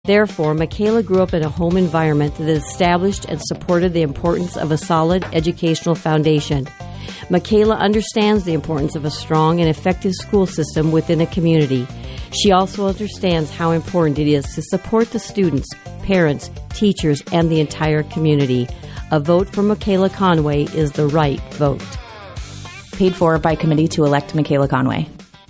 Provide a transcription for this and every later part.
Therefore, Michaela grew up in a home environment that established and supported the importance of a solid educational foundation. Michaela understands the importance of a strong and effective school system within a community. She also understands how important it is to support the students, parents, teachers, and the entire community. A vote for Michaela Conway is the right vote. Paid for by committee to elect Michaela Conway.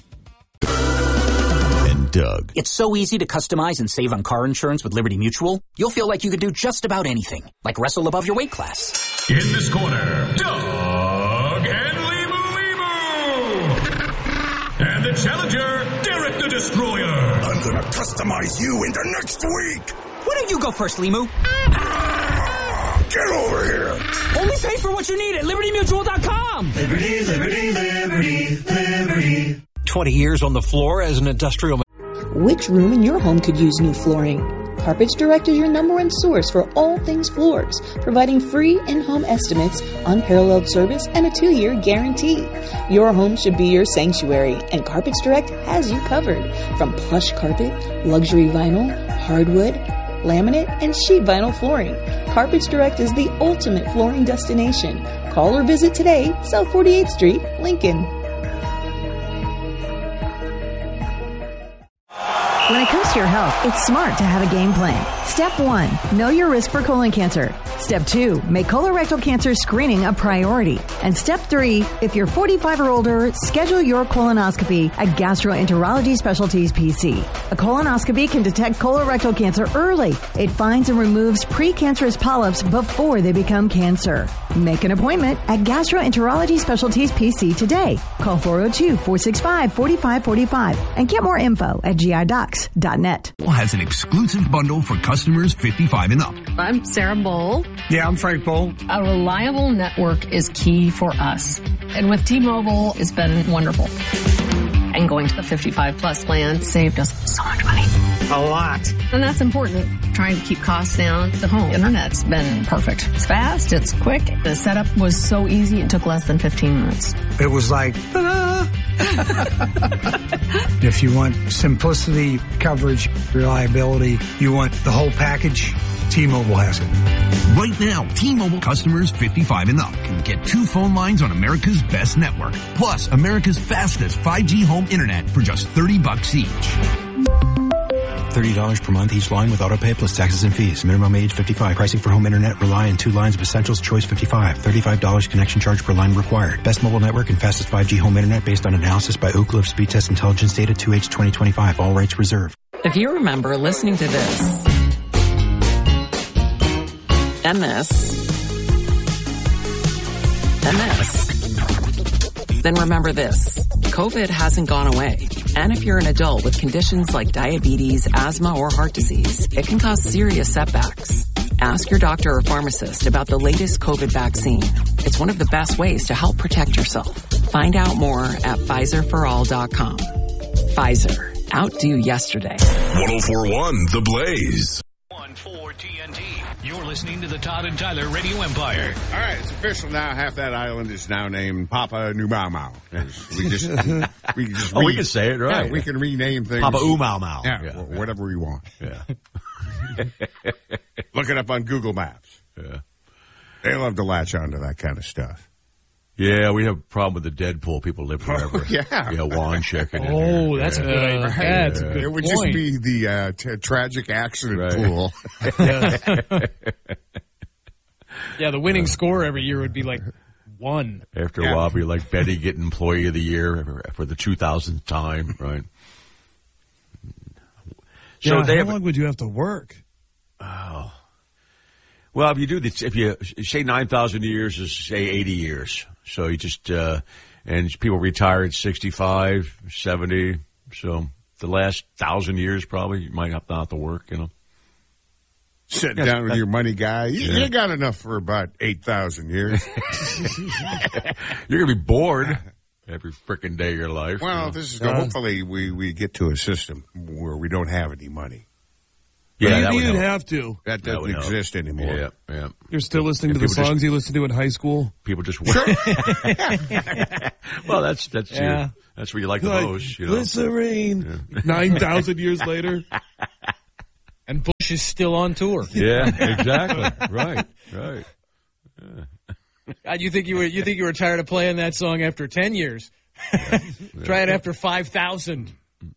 Doug. It's so easy to customize and save on car insurance with Liberty Mutual. You'll feel like you could do just about anything, like wrestle above your weight class. In this corner, Doug and Limu. And the challenger, Derek the Destroyer. I'm gonna customize you into next week. Why don't you go first, Limu? Get over here. Only pay for what you need at LibertyMutual.com. Liberty, liberty, liberty, liberty. 20 years on the floor as an industrial. Which room in your home could use new flooring? Carpets Direct is your #1 source for all things floors, providing free in-home estimates, unparalleled service, and a 2-year guarantee. Your home should be your sanctuary, and Carpets Direct has you covered. From plush carpet, luxury vinyl, hardwood, laminate, and sheet vinyl flooring, Carpets Direct is the ultimate flooring destination. Call or visit today, South 48th Street, Lincoln. When it comes to your health, it's smart to have a game plan. Step 1, know your risk for colon cancer. Step 2, make colorectal cancer screening a priority. And step 3, if you're 45 or older, schedule your colonoscopy at Gastroenterology Specialties PC. A colonoscopy can detect colorectal cancer early. It finds and removes precancerous polyps before they become cancer. Make an appointment at Gastroenterology Specialties PC today. Call 402-465-4545 and get more info at GIDocs.net. Has an exclusive bundle for customers 55 and up. I'm Sarah Bowl. Yeah, I'm Frank Bowl. A reliable network is key for us. And with T-Mobile, it's been wonderful. And going to the 55 plus plan saved us so much money. A lot. And that's important. Trying to keep costs down. The home internet's been perfect. It's fast. It's quick. The setup was so easy. It took less than 15 minutes. It was like, ta-da! If you want simplicity, coverage, reliability, you want the whole package, T-Mobile has it. Right now, T-Mobile customers 55 and up can get 2 phone lines on America's best network, plus America's fastest 5G home internet for just $30 each. $30 per month each line with autopay plus taxes and fees. Minimum age 55. Pricing for home internet rely on 2 lines of essentials. Choice 55. $35 connection charge per line required. Best mobile network and fastest 5G home internet based on analysis by Ookla of Speed Test Intelligence data 2H 2025. All rights reserved. If you remember listening to this and this and this, then remember this. COVID hasn't gone away. And if you're an adult with conditions like diabetes, asthma, or heart disease, it can cause serious setbacks. Ask your doctor or pharmacist about the latest COVID vaccine. It's one of the best ways to help protect yourself. Find out more at PfizerForAll.com. Pfizer. Outdo yesterday. 104.1 The Blaze. 1-4 TNT. You're listening to the Todd and Tyler Radio Empire. All right, it's official now. Half that island is now named Papa New Mau Mau. We can say it, right? Yeah, we can rename things. Papa Oo Mau Mau. Yeah, whatever we want. Yeah. Look it up on Google Maps. Yeah. They love to latch onto that kind of stuff. Yeah, we have a problem with the Deadpool. People live forever. Oh, yeah. Wand chicken. Oh, that's a good idea. That's a good It would point. just be the tragic accident pool. Yeah, the winning score every year would be like 1. After a while, be like Betty getting Employee of the Year for the 2000th time, right? So how long would you have to work? Oh. Well, if you do this, if you say 9,000 years is say 80 years. So you just, and people retire at 65, 70. So the last 1,000 years probably you might not have to work, you know. Sitting down with your money guy. You got enough for about 8,000 years. You're going to be bored every frickin' day of your life. Well, this is hopefully we get to a system where we don't have any money. Yeah, you'd have to. That doesn't exist anymore. Yeah. You're still listening to the songs you listened to in high school? People just work. Well, that's what you like the most. You know? Glycerine. 9,000 years later. And Bush is still on tour. Yeah, exactly. Right. Yeah. You think you were tired of playing that song after 10 years? Yeah. Try it after 5,000.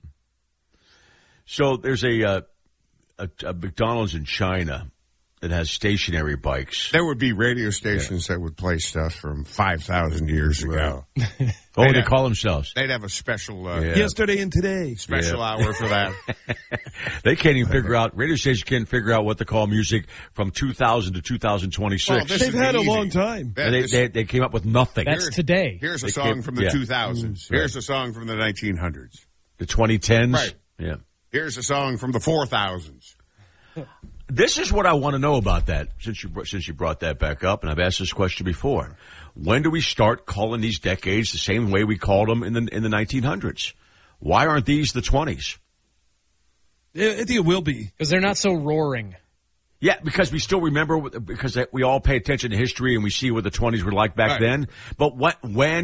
So there's a McDonald's in China that has stationary bikes. There would be radio stations that would play stuff from 5,000 years ago. Oh, they call themselves. They'd have a special yesterday and today special hour for that. They can't even figure out. Radio stations can't figure out what to call music from 2000 to 2026. Well, they've had a long time. They came up with nothing. That's today. Here's a song from the 2000s. Here's a song from the 1900s. The 2010s. Right. Yeah. Here's a song from the 4000s. This is what I want to know about that, since you brought that back up, and I've asked this question before. When do we start calling these decades the same way we called them in the 1900s? Why aren't these the 20s? I think it will be. Because they're not so roaring. Yeah, because we still remember, because we all pay attention to history and we see what the 20s were like back then. But why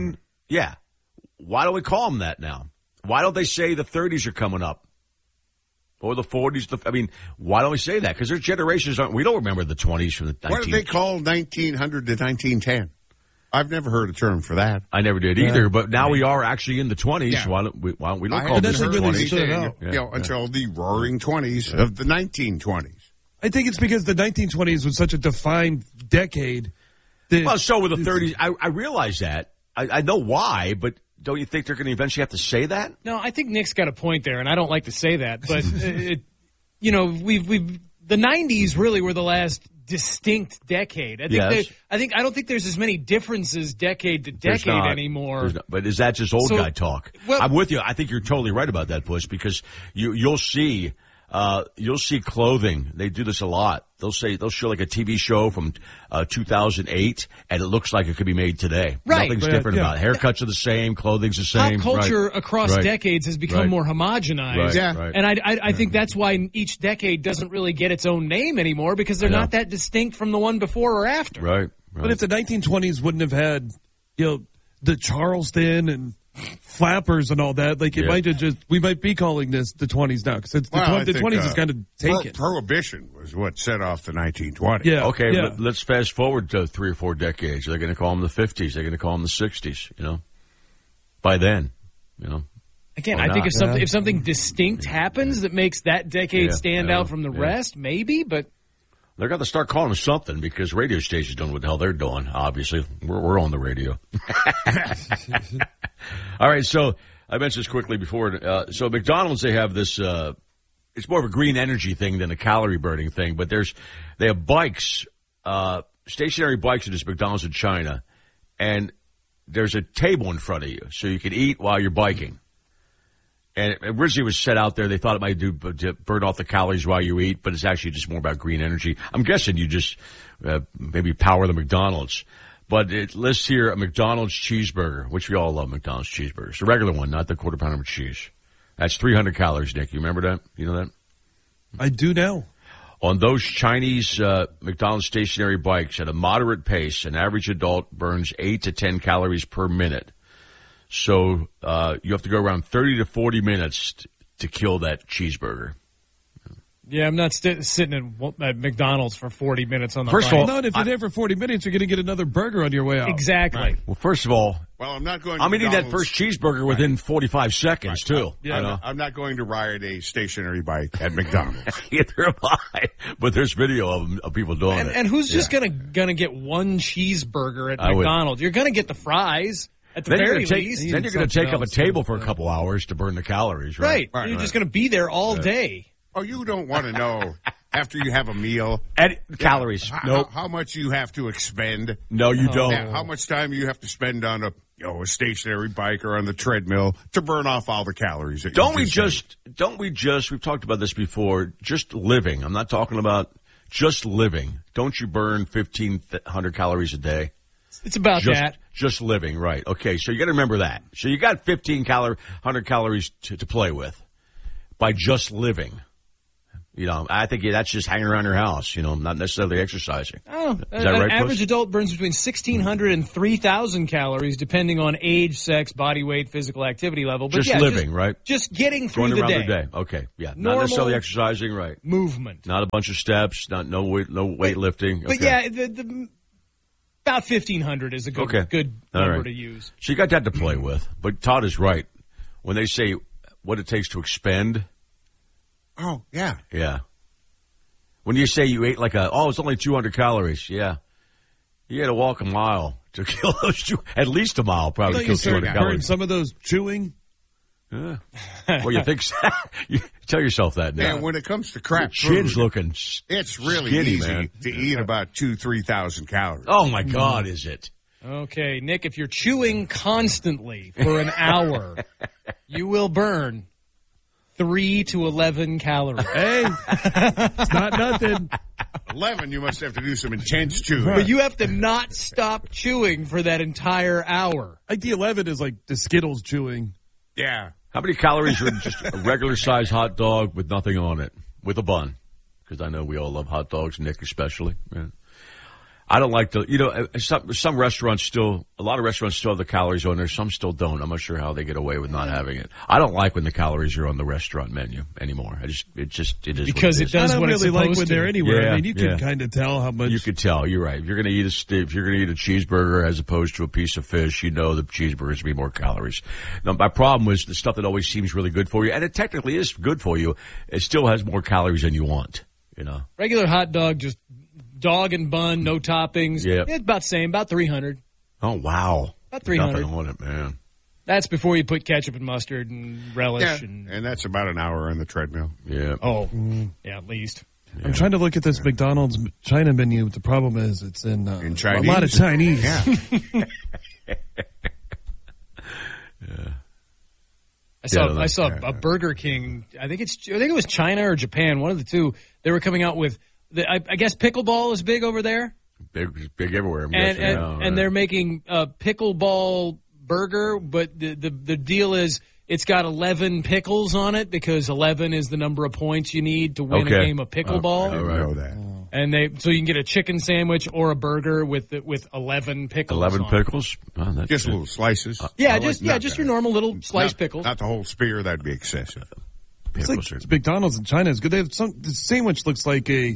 do we call them that now? Why don't they say the 30s are coming up? Or the 40s. Why don't we say that? Because there's generations we don't remember the 20s from the 1900s. What do they call 1900 to 1910? I've never heard a term for that. I never did either, but now we are actually in the 20s. Yeah. Why don't we call them the 20s? Until the roaring 20s of the 1920s. I think it's because the 1920s was such a defined decade. Well, so with the 30s, I realize that. I know why, but don't you think they're going to eventually have to say that? No, I think Nick's got a point there, and I don't like to say that, but the 90s really were the last distinct decade. I don't think there's as many differences decade to decade anymore. But is that just old guy talk? Well, I'm with you. I think you're totally right about that, Bush, because you'll see clothing. They do this a lot. They'll show like a TV show from 2008, and it looks like it could be made today. Right. Nothing's different about it. Haircuts are the same. Clothing's the same. Pop culture across decades has become more homogenized. Right. Yeah. Right. And I think that's why each decade doesn't really get its own name anymore, because they're not that distinct from the one before or after. Right. But if the 1920s wouldn't have had, the Charleston and flappers and all that, we might be calling this the 20s now, because the 20s is kind of taken. Prohibition was what set off the 1920s. Yeah. Okay, let's fast forward to 3 or 4 decades. They're going to call them the 50s. They're going to call them the 60s, by then, Again, I think if something distinct happens that makes that decade stand out from the rest, maybe, but they're going to start calling them something, because radio stations don't know what the hell they're doing, obviously. We're on the radio. All right, so I mentioned this quickly before. So McDonald's, they have this, it's more of a green energy thing than a calorie burning thing, but they have bikes, stationary bikes at this McDonald's in China, and there's a table in front of you, so you can eat while you're biking. And originally it was set out there, they thought it might burn off the calories while you eat, but it's actually just more about green energy. I'm guessing you just maybe power the McDonald's. But it lists here a McDonald's cheeseburger, which we all love McDonald's cheeseburgers. The regular one, not the quarter pounder with cheese. That's 300 calories, Nick. You remember that? You know that? I do now. On those Chinese McDonald's stationary bikes at a moderate pace, an average adult burns 8 to 10 calories per minute. So you have to go around 30 to 40 minutes to kill that cheeseburger. Yeah, I'm not sitting at McDonald's for 40 minutes on the bike. First of all, not if you're there for 40 minutes, you're going to get another burger on your way out. Exactly. Right. Well, first of all, I'm not going. I'm eating that first cheeseburger within 45 seconds too. Yeah, I'm not going to ride a stationary bike at McDonald's. Either am I. But there's video of people doing it. And who's just gonna get one cheeseburger at McDonald's? You're gonna get the fries. At the very least. Then you're going to take up a table for a couple hours to burn the calories, right? You're just going to be there all day. Oh, you don't want to know after you have a meal. Calories. How much you have to expend. No, you don't. How much time you have to spend on a stationary bike or on the treadmill to burn off all the calories. Don't we just, we've talked about this before, just living. I'm not talking about just living. Don't you burn 1,500 calories a day? It's about that. Just living, right. Okay, so you got to remember that. So you got 100 calories to play with by just living. I think that's just hanging around your house, not necessarily exercising. Oh, is that right, average Puss? adult burns between 1,600 and 3,000 calories, depending on age, sex, body weight, physical activity level. But Just living, right? Just getting through Going the around day. the day. Okay, yeah. Normal not necessarily exercising, right? Movement. Not a bunch of steps, no weightlifting. But okay. yeah, about 1,500 is a good number to use. So you got that to play with. But Todd is right. When they say what it takes to expend. Oh, yeah. Yeah. When you say you ate it's only 200 calories. Yeah. You had to walk a mile to kill those at least a mile probably to kill 200 burn calories. some of those chewing. Yeah. Well, you think so? You tell yourself that now. Yeah, when it comes to crap Your chin's food, looking it's really skinny, easy man. to eat about 3,000 calories. Oh, my God, is it? Okay, Nick, if you're chewing constantly for an hour, you will burn 3 to 11 calories. Hey, it's not nothing. 11, you must have to do some intense chewing. But you have to not stop chewing for that entire hour. Like the 11 is like the Skittles chewing. Yeah. How many calories are in just a regular-sized hot dog with nothing on it, with a bun? Because I know we all love hot dogs, Nick especially. Yeah. I don't like some restaurants still, a lot of restaurants still have the calories on there. Some still don't. I'm not sure how they get away with not having it. I don't like when the calories are on the restaurant menu anymore. It is because it does what it's supposed to. I don't really like when they're anywhere. Yeah, I mean, you can kind of tell how much. You could tell. You're right. If you're going to eat a cheeseburger as opposed to a piece of fish, the cheeseburger is going to be more calories. Now, my problem was the stuff that always seems really good for you, and it technically is good for you. It still has more calories than you want. Regular hot dog, just dog and bun, no toppings. Yeah. It's about the same, about 300. Oh, wow. About 300. Nothing on it, man. That's before you put ketchup and mustard and relish. Yeah, and that's about an hour on the treadmill. Yeah. Oh, yeah, at least. Yeah. I'm trying to look at this McDonald's China menu. The problem is it's in Chinese? a lot of Chinese. Yeah. Yeah. I saw a Burger King. I think it was China or Japan. One of the two. They were coming out with. I guess pickleball is big over there. Big everywhere. And they're making a pickleball burger, but the deal is it's got 11 pickles on it because 11 is the number of points you need to win a game of pickleball. I didn't know that. And so you can get a chicken sandwich or a burger with 11 pickles. 11 pickles? Oh, just little slices. Just your normal little sliced pickles. Not the whole spear. That'd be excessive. It's like McDonald's in China is good. They have the sandwich looks like a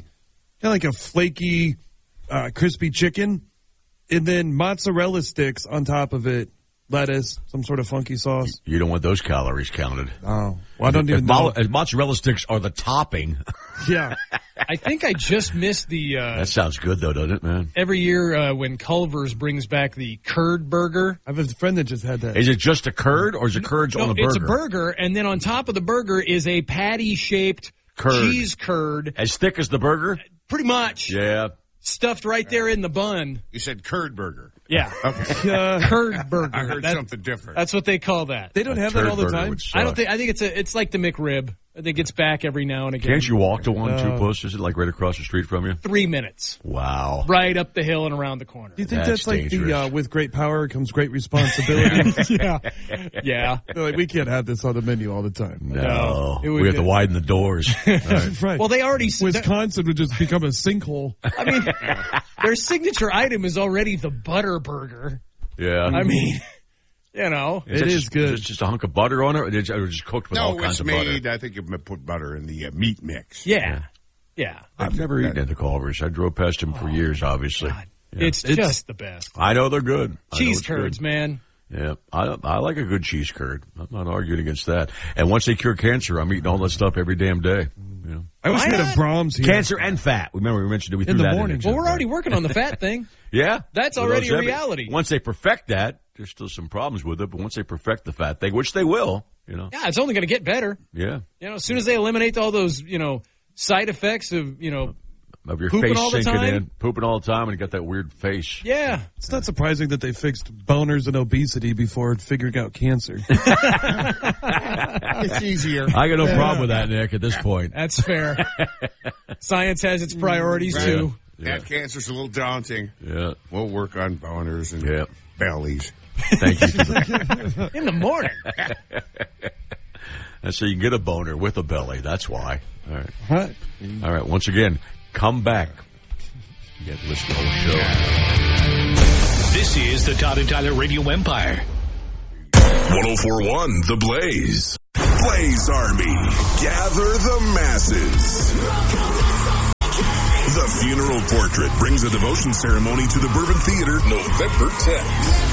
flaky, crispy chicken, and then mozzarella sticks on top of it, lettuce, some sort of funky sauce. You don't want those calories counted. Oh, well, I don't even know. Mozzarella sticks are the topping. Yeah. I think I just missed the... that sounds good, though, doesn't it, man? Every year when Culver's brings back the curd burger. I have a friend that just had that. Is it just a curd, or is it curds on a burger? It's a burger, and then on top of the burger is a patty-shaped cheese curd. As thick as the burger? Pretty much. Yeah. Stuffed right there in the bun. You said curd burger. Yeah. Okay. Curd burger. I heard something different. That's what they call that. They don't have that all the time? I think it's like the McRib. I think it's back every now and again. Can't you walk to one, too, Puss? Is it like right across the street from you? 3 minutes. Wow. Right up the hill and around the corner. Do you think that's like the with great power comes great responsibility? Yeah. They're like, we can't have this on the menu all the time. No. We have to widen the doors. Right. Well, they already... Wisconsin would just become a sinkhole. I mean, their signature item is already the butter burger. Yeah. I mean... It is good. Is it just a hunk of butter on it, or is it just cooked with all kinds of butter? I think you put butter in the meat mix. Yeah. I've never eaten at the Culver's. I drove past them for years, obviously. Yeah. It's just the best. I know they're good. Cheese curds, man. Yeah, I like a good cheese curd. I'm not arguing against that. And once they cure cancer, I'm eating all that stuff every damn day. I wish we had a Brahms here. Cancer and fat. Remember, we mentioned we threw that in. Well, we're already working on the fat thing. Yeah. That's already a reality. Once they perfect that, there's still some problems with it, but once they perfect the fat thing, which they will, Yeah, it's only going to get better. Yeah. As soon as they eliminate all those, side effects of your face all the sinking time. in, pooping all the time, and you got that weird face. Yeah. It's not surprising that they fixed boners and obesity before figuring out cancer. It's easier. I got no problem with that, Nick, at this point. That's fair. Science has its priorities, too. That cancer's a little daunting. Yeah. We'll work on boners and bellies. Thank you. In the morning. And so you can get a boner with a belly. That's why. All right. What? All right. Once again, come back. You got to listen to the whole show. This is the Todd and Tyler Radio Empire. 1041 The Blaze. Blaze Army. Gather the masses. The Funeral Portrait brings a devotion ceremony to the Bourbon Theater November 10th.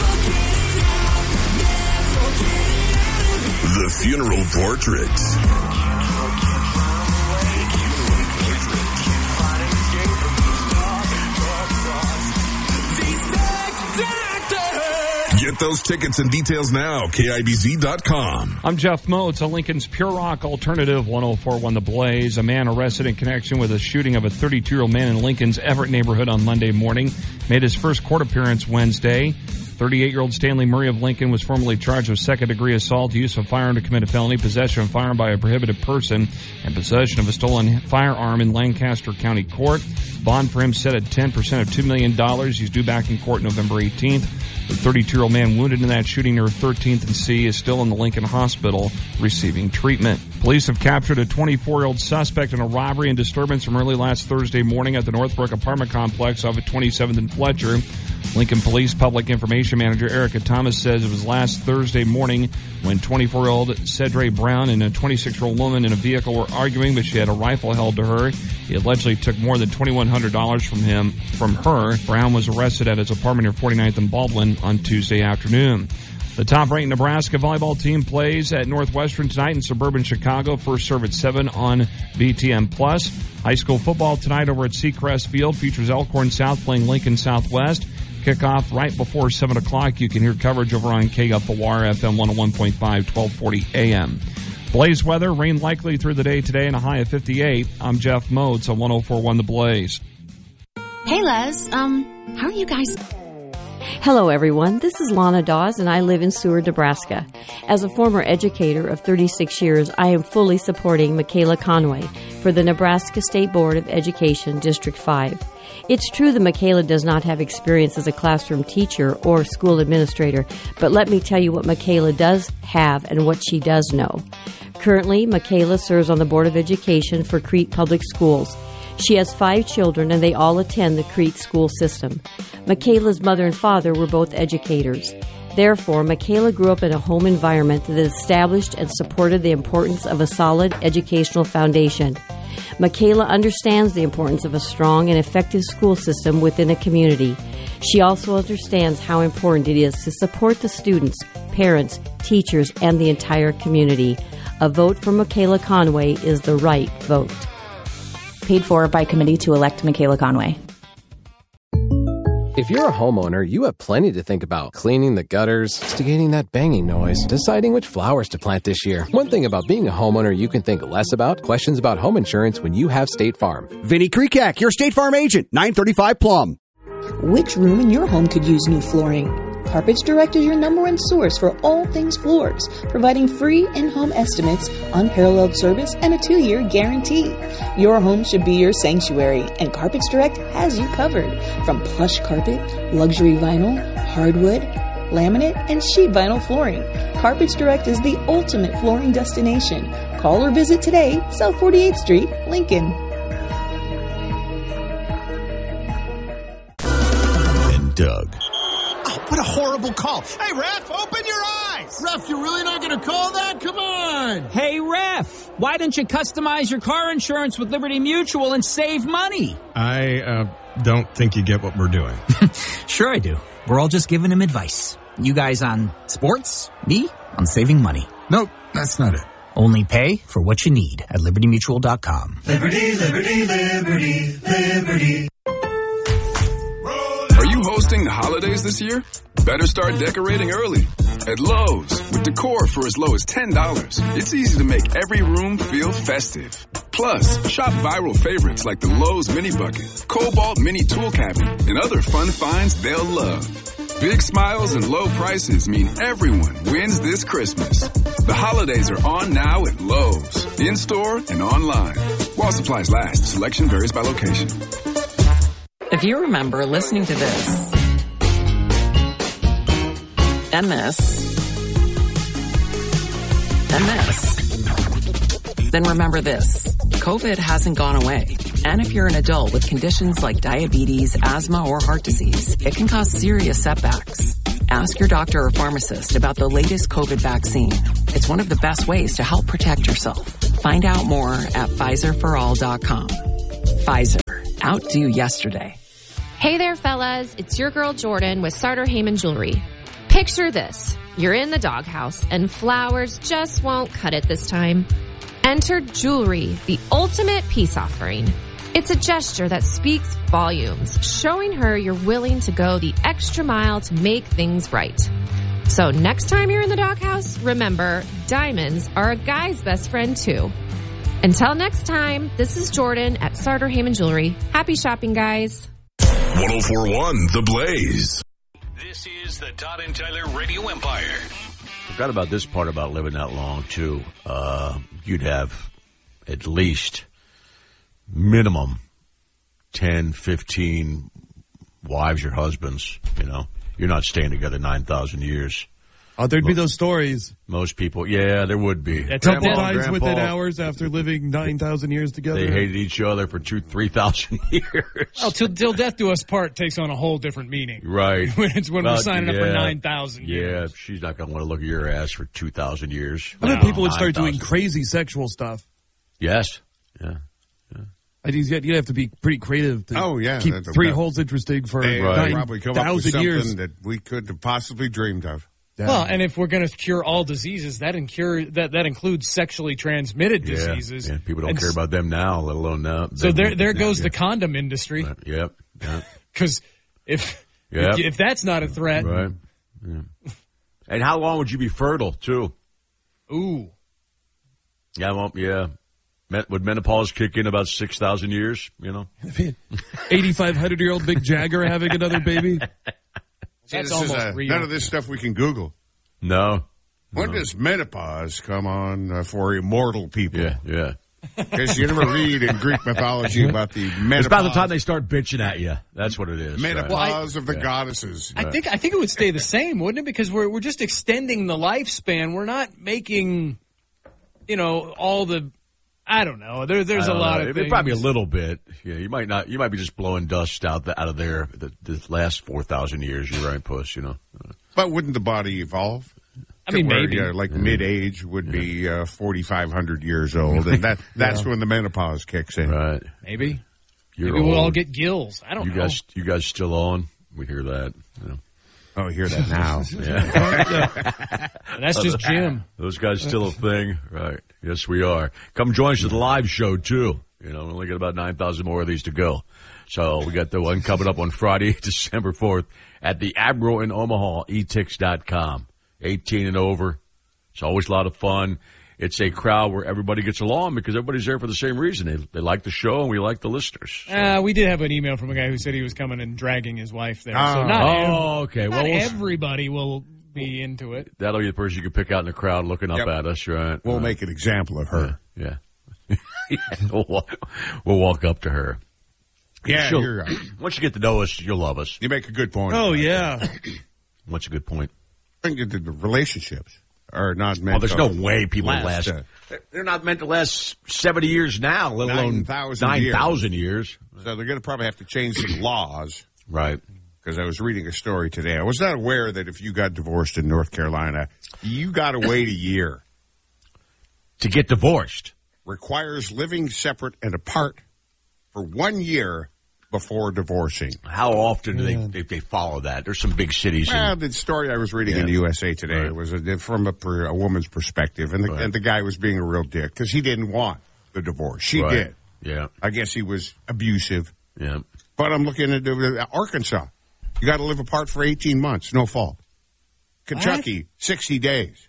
The Funeral Portrait. Get those tickets and details now, KIBZ.com. I'm Jeff Moats, a Lincoln's Pure Rock Alternative, 1041 The Blaze. A man arrested in connection with a shooting of a 32-year-old man in Lincoln's Everett neighborhood on Monday morning made his first court appearance Wednesday. 38-year-old Stanley Murray of Lincoln was formally charged with second-degree assault, use of firearm to commit a felony, possession of a firearm by a prohibited person, and possession of a stolen firearm in Lancaster County Court. Bond for him set at 10% of $2 million. He's due back in court November 18th. The 32-year-old man wounded in that shooting near 13th and C is still in the Lincoln Hospital receiving treatment. Police have captured a 24-year-old suspect in a robbery and disturbance from early last Thursday morning at the Northbrook apartment complex off at 27th and Fletcher. Lincoln Police Public Information Manager Erica Thomas says it was last Thursday morning when 24-year-old Cedre Brown and a 26-year-old woman in a vehicle were arguing, but she had a rifle held to her. He allegedly took more than $2,100 from her. Brown was arrested at his apartment near 49th and Baldwin on Tuesday afternoon. The top-ranked Nebraska volleyball team plays at Northwestern tonight in suburban Chicago. First serve at 7 on BTN+. High school football tonight over at Seacrest Field features Elkhorn South playing Lincoln Southwest. Kickoff right before 7 o'clock. You can hear coverage over on KFOR FM 101.5, 1240 AM. Blaze weather, rain likely through the day today and a high of 58. I'm Jeff Moats on 1041 The Blaze. Hey, Les. How are you guys? Hello, everyone. This is Lana Dawes, and I live in Seward, Nebraska. As a former educator of 36 years, I am fully supporting Michaela Conway for the Nebraska State Board of Education, District 5. It's true that Michaela does not have experience as a classroom teacher or school administrator, but let me tell you what Michaela does have and what she does know. Currently, Michaela serves on the Board of Education for Crete Public Schools. She has 5 children, and they all attend the Crete school system. Michaela's mother and father were both educators. Therefore, Michaela grew up in a home environment that established and supported the importance of a solid educational foundation. Michaela understands the importance of a strong and effective school system within a community. She also understands how important it is to support the students, parents, teachers, and the entire community. A vote for Michaela Conway is the right vote. Paid for by committee to elect Michaela Conway. If you're a homeowner, you have plenty to think about. Cleaning the gutters, instigating that banging noise, deciding which flowers to plant this year. One thing about being a homeowner you can think less about, questions about home insurance when you have State Farm. Vinny Krikak, your State Farm agent, 935 Plum. Which room in your home could use new flooring? Carpets Direct is your #1 source for all things floors, providing free in-home estimates, unparalleled service, and a 2-year guarantee. Your home should be your sanctuary, and Carpets Direct has you covered. From plush carpet, luxury vinyl, hardwood, laminate, and sheet vinyl flooring, Carpets Direct is the ultimate flooring destination. Call or visit today, South 48th Street, Lincoln. And Doug. What a horrible call. Hey, ref, open your eyes. Ref, you're really not going to call that? Come on. Hey, ref, why don't you customize your car insurance with Liberty Mutual and save money? I don't think you get what we're doing. Sure I do. We're all just giving him advice. You guys on sports, me on saving money. Nope, that's not it. Only pay for what you need at LibertyMutual.com. Liberty, liberty, liberty, liberty. Are you hosting the holidays this year? Better start decorating early. At Lowe's, with decor for as low as $10, it's easy to make every room feel festive. Plus, shop viral favorites like the Lowe's Mini Bucket, Cobalt Mini Tool Cabinet, and other fun finds they'll love. Big smiles and low prices mean everyone wins this Christmas. The holidays are on now at Lowe's, in-store and online. While supplies last, selection varies by location. If you remember listening to this, MS, then remember this. COVID hasn't gone away. And if you're an adult with conditions like diabetes, asthma, or heart disease, it can cause serious setbacks. Ask your doctor or pharmacist about the latest COVID vaccine. It's one of the best ways to help protect yourself. Find out more at PfizerForAll.com. Pfizer. Outdo yesterday. Hey there, fellas. It's your girl Jordan with Sartor Heyman Jewelry. Picture this. You're in the doghouse and flowers just won't cut it this time. Enter jewelry, the ultimate peace offering. It's a gesture that speaks volumes, showing her you're willing to go the extra mile to make things right. So next time you're in the doghouse, remember, diamonds are a guy's best friend too. Until next time, this is Jordan at Sartor Heyman Jewelry. Happy shopping, guys. 104.1 The Blaze. This is the Todd and Tyler Radio Empire. Forgot about this part about living that long, too. You'd have at least minimum 10, 15 wives or husbands, you know. You're not staying together 9,000 years. Oh, there'd be those stories. Most people, yeah, there would be. A couple dies within hours after living 9,000 years together. They hated each other for 3,000 years. Oh, till death do us part takes on a whole different meaning. Right. when we're signing up for 9,000 years. Yeah, she's not going to want to look at your ass for 2,000 years. I bet people would start doing crazy sexual stuff. Yes. Yeah. You'd have to be pretty creative to keep three holes interesting for 9,000 years. That we could have possibly dreamed of. Well, and if we're going to cure all diseases, that includes sexually transmitted diseases. Yeah, people don't care about them now, let alone now. So there goes the condom industry. Right. Yep. Because if that's not a threat. Right. Yeah. And how long would you be fertile, too? Ooh. Yeah, well, yeah. Would menopause kick in about 6,000 years, you know? 8,500-year-old Mick Jagger having another baby? That's almost real. None of this stuff we can Google. No. When does menopause come on for immortal people? Yeah. Because you never read in Greek mythology about the menopause. It's about the time they start bitching at you. That's what it is. Menopause of the goddesses. I think it would stay the same, wouldn't it? Because we're just extending the lifespan. We're not making, all the. I don't know. There's a lot of things. Probably a little bit. Yeah, you might be just blowing dust out of there the last 4,000 years. You're right, Puss. But wouldn't the body evolve? I mean, maybe. Mid-age would be 4,500 years old, and that's when the menopause kicks in. Right. Maybe. Maybe we'll all get gills. I don't know. You guys still on? We hear that. Oh, I hear that now. Yeah. That's just Jim. Those guys still a thing? Right. Yes, we are. Come join us at the live show, too. We only got about 9,000 more of these to go. So we got the one coming up on Friday, December 4th, at the Admiral in Omaha, etix.com. 18 and over. It's always a lot of fun. It's a crowd where everybody gets along because everybody's there for the same reason. They like the show and we like the listeners. So. We did have an email from a guy who said he was coming and dragging his wife there. So okay. Well, everybody will be into it. That'll be the person you can pick out in the crowd looking up at us, right? We'll make an example of her. Yeah. We'll walk up to her. Yeah, you're right. Once you get to know us, you'll love us. You make a good point. Oh, yeah. What's a good point? I think the relationships are not meant there's no way people last. They're not meant to last 70 years now, let alone 9,000 years. So they're going to probably have to change some laws. Right. Because I was reading a story today. I was not aware that if you got divorced in North Carolina, you got to wait a year. To get divorced? Requires living separate and apart for 1 year before divorcing. How often do they follow that? There's some big cities. Well, the story I was reading in the USA Today was from a woman's perspective, and the guy was being a real dick because he didn't want the divorce. She did. Yeah. I guess he was abusive. Yeah. But I'm looking at Arkansas. You got to live apart for 18 months, no fault. Kentucky, 60 days.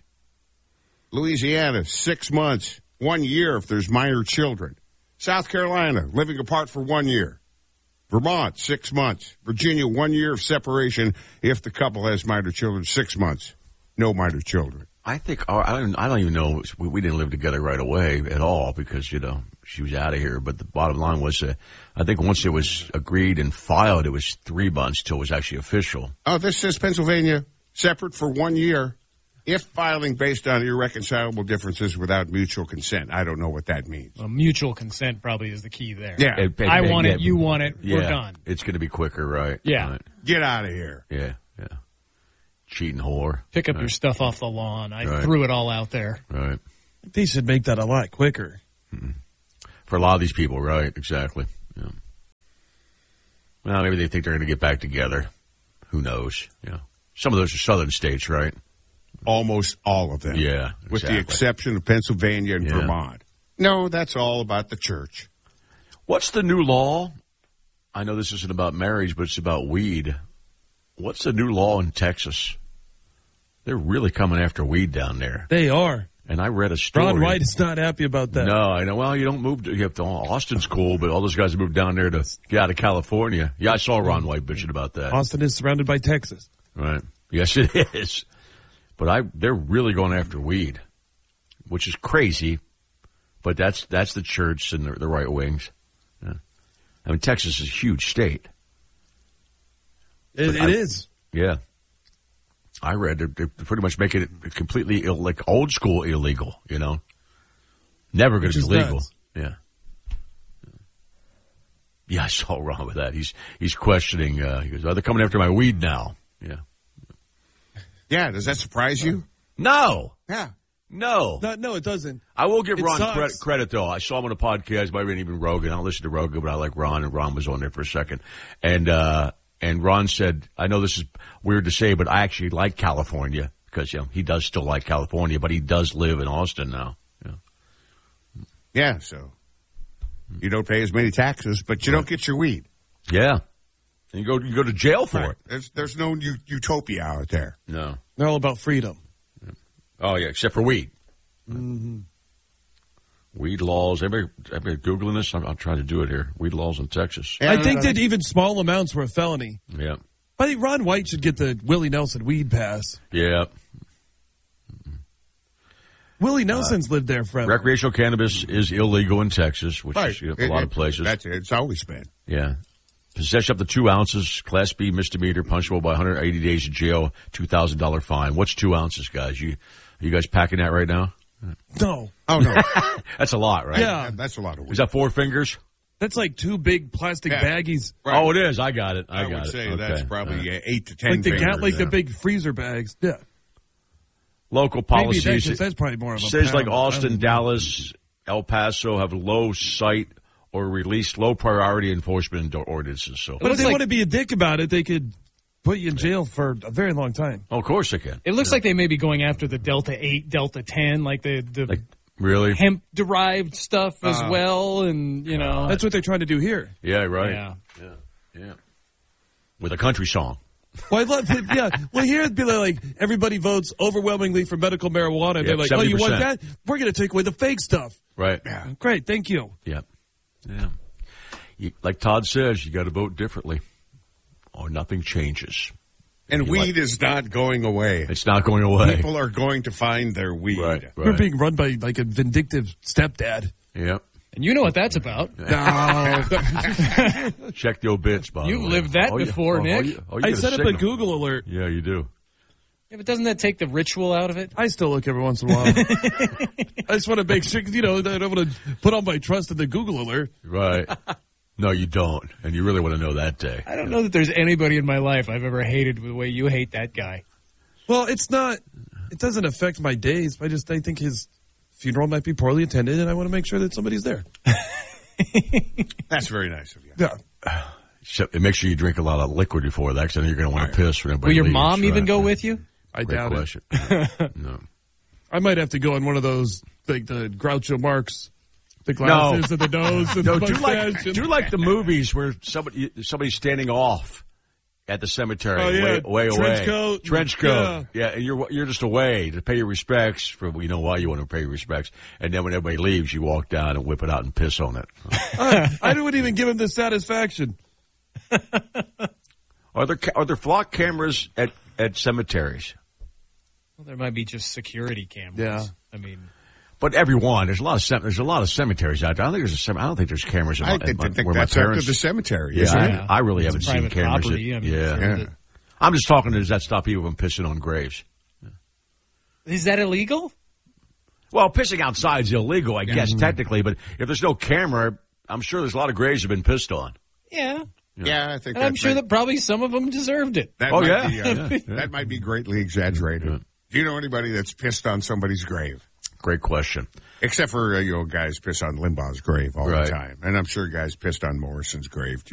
Louisiana, 6 months, 1 year if there's minor children. South Carolina, living apart for 1 year. Vermont, 6 months. Virginia, 1 year of separation if the couple has minor children. 6 months, no minor children. I think I don't even know. We didn't live together right away at all because she was out of here. But the bottom line was, I think once it was agreed and filed, it was 3 months till it was actually official. Oh, this says Pennsylvania separate for 1 year. If filing based on irreconcilable differences without mutual consent. I don't know what that means. Well, mutual consent probably is the key there. Yeah. I want it, you want it, we're done. It's going to be quicker, right? Yeah. Right. Get out of here. Yeah. Cheating whore. Pick up your stuff off the lawn. I threw it all out there. Right. They should make that a lot quicker. For a lot of these people, right? Exactly. Yeah. Well, maybe they think they're going to get back together. Who knows? Yeah. Some of those are southern states, right? Almost all of them. Yeah. With the exception of Pennsylvania and Vermont. No, that's all about the church. What's the new law? I know this isn't about marriage, but it's about weed. What's the new law in Texas? They're really coming after weed down there. They are. And I read a story. Ron White is not happy about that. No, I know. Well, you don't move to, you have to, Austin's cool, but all those guys moved down there to get out of California. Yeah, I saw Ron White bitching about that. Austin is surrounded by Texas. Right. Yes, it is. But they're really going after weed, which is crazy. But that's the church and the right wings. Yeah. I mean, Texas is a huge state. It is. Yeah. I read they're pretty much making it completely like old school illegal, you know. Never going to be legal. Nuts. Yeah. Yeah, I saw wrong with that. He's questioning. He goes, "Are they coming after my weed now?" Yeah. Yeah. Does that surprise you? No. Yeah. No. No, it doesn't. I will give Ron sucks. credit, though. I saw him on a podcast, might have been even Rogan. I don't listen to Rogan, but I like Ron, and Ron was on there for a second. And Ron said, I know this is weird to say, but I actually like California because, he does still like California, but he does live in Austin now. Yeah. Yeah, so you don't pay as many taxes, but you don't get your weed. Yeah. And you go to jail for it. There's no utopia out there. No. They're all about freedom. Oh, yeah, except for weed. Mm-hmm. Weed laws. Everybody Googling this? I'm trying to do it here. Weed laws in Texas. I think that even small amounts were a felony. Yeah. I think Ron White should get the Willie Nelson weed pass. Yeah. Willie Nelson's lived there forever. Recreational cannabis is illegal in Texas, which is a lot of places. It's always been. Yeah. Possession up to 2 ounces, Class B misdemeanor, punishable by 180 days in jail, $2,000 fine. What's 2 ounces, guys? You guys packing that right now? No. Oh, no. That's a lot, right? Yeah. That's a lot of weed. Is that 4 fingers? That's like 2 big plastic baggies. Right. Oh, it is. I got it. I would say that's probably 8 to 10 like fingers. the big freezer bags. Yeah. Local policies. That's probably more of a says pound. like Austin, Dallas, El Paso have low sight or released low priority enforcement ordinances. So, but if they want to be a dick about it, they could put you in jail for a very long time. Oh, of course they can. It looks like they may be going after the Delta 8, Delta 10, like the really hemp-derived stuff as well, and, That's what they're trying to do here. Yeah, right. Yeah. With a country song. Well, I love it. Yeah. Well, here it'd be like everybody votes overwhelmingly for medical marijuana. And they're like, 70%. Oh, you want that? We're going to take away the fake stuff. Right. Yeah. Great. Thank you. Yeah. Like Todd says, you got to vote differently or nothing changes. And weed is not going away. It's not going away. People are going to find their weed. Right. We're being run by like a vindictive stepdad. Yep. And you know what that's about. No. Check the obits, Bob. You've lived that before, Nick. I set up a Google alert. Yeah, you do. Yeah, but doesn't that take the ritual out of it? I still look every once in a while. I just want to make sure, that I don't want to put all my trust in the Google alert. Right. No, you don't. And you really want to know that day. I don't know that there's anybody in my life I've ever hated the way you hate that guy. Well, it doesn't affect my days. I think his funeral might be poorly attended, and I want to make sure that somebody's there. That's very nice of you. Yeah. So, make sure you drink a lot of liquid before that, because I know you're going to want to piss when everybody Will your leaves, mom even go with you? I Great doubt question. it. No. I might have to go in one of those, like the Groucho Marx, the glasses and the nose and the mustache. Do you like the movies where somebody's standing off at the cemetery, way away? Trench coat. Yeah, and you're just away to pay your respects for why you want to pay your respects, and then when everybody leaves, you walk down and whip it out and piss on it. I wouldn't even give him the satisfaction. Are there flock cameras at cemeteries? Well, there might be just security cameras. Yeah, I mean. But everyone, there's a lot of cemeteries out there. I don't think there's cameras. I think where that's my parents. up to the cemetery. Yeah, isn't it? I really haven't seen cameras. Property, I'm just talking. Does that stop people from pissing on graves? Is that illegal? Well, pissing outside is illegal, I guess, technically. But if there's no camera, I'm sure there's a lot of graves have been pissed on. Yeah. Yeah, I think. And I'm sure that probably some of them deserved it. That that might be greatly exaggerated. Yeah. Do you know anybody that's pissed on somebody's grave? Great question. Except for guys piss on Limbaugh's grave all the time, and I'm sure guys pissed on Morrison's grave too.